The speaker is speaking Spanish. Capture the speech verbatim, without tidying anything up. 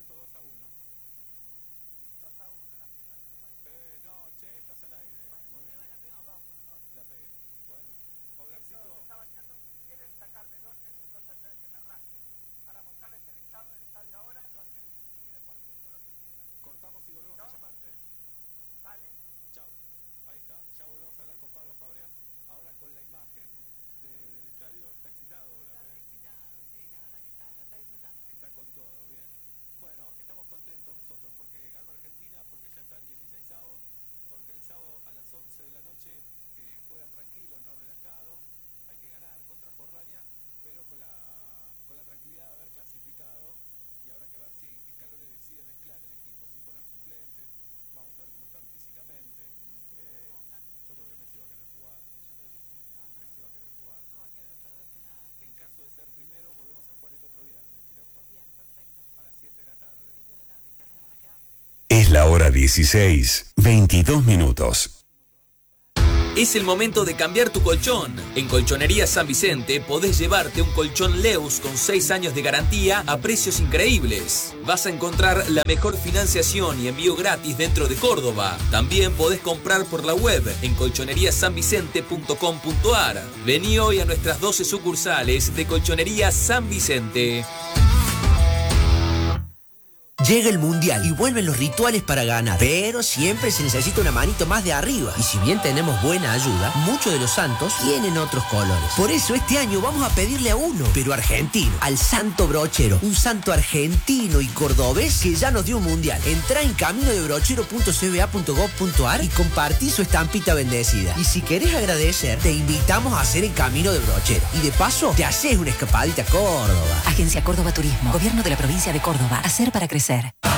esto? dos a uno. dos a uno, la puta que lo parió. Eh, no, che, estás al aire. Bueno, Muy bien. Seba la pegó. Perdón, perdón. La pegué. Bueno, Oblarcito. Esto se está bañando. Si quieren sacarme dos segundos antes de que me rajen para mostrarles el estado del estadio ahora, lo hacemos. Y deportivo, lo que quieran. Cortamos y volvemos ¿No? a llamarte. Vale. Chau. Ahí está. Ya volvemos a hablar con Pablo Fabrias. Ahora con la imagen de, del estadio. Está excitado, Está Oblar, re ¿eh? excitado, sí, la verdad que está, lo está disfrutando. Está con todo, bien. Bueno, estamos contentos nosotros porque ganó Argentina, porque ya están dieciseisavos, porque el sábado a las once de la noche eh, juega tranquilo, no relajado. Hay que ganar contra Jordania, pero con la, con la tranquilidad de haber clasificado. Y habrá que ver si Scaloni decide mezclar el equipo, si poner suplentes. Vamos a ver cómo están físicamente. Que se Eh, repongan. yo creo que Messi va a querer jugar. Yo creo que sí, no, no, Messi va a querer jugar. no va a querer perderse nada. En caso de ser primero, volvemos a jugar el otro viernes, Jirafa, Bien, perfecto. a las siete de la tarde. siete de la tarde, ¿qué hacemos? ¿Nos quedamos? Es la hora dieciséis, veintidós minutos. Es el momento de cambiar tu colchón. En Colchonería San Vicente podés llevarte un colchón Leus con seis años de garantía a precios increíbles. Vas a encontrar la mejor financiación y envío gratis dentro de Córdoba. También podés comprar por la web en colchonería san vicente punto com punto a r. Vení hoy a nuestras doce sucursales de Colchonería San Vicente. Llega el Mundial y vuelven los rituales para ganar, pero siempre se necesita una manito más de arriba. Y si bien tenemos buena ayuda, muchos de los santos tienen otros colores. Por eso este año vamos a pedirle a uno, pero argentino, al Santo Brochero. Un santo argentino y cordobés que ya nos dio un Mundial. Entrá en camino de brochero punto c b a punto gov punto a r y compartí su estampita bendecida. Y si querés agradecer, te invitamos a hacer el Camino de Brochero. Y de paso, te haces una escapadita a Córdoba. Agencia Córdoba Turismo, Gobierno de la Provincia de Córdoba. Hacer para crecer.